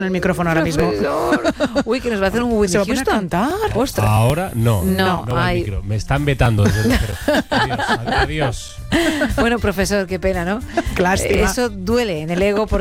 el micrófono ahora mismo. Uy, que nos va a hacer un Whitney Se va a poner a Houston. cantar. Ostras. Ahora no va ay. el micro. Me están vetando desde el micro. Adiós. Bueno, profesor, qué pena, ¿no? Qué lástima. Eso duele en el ego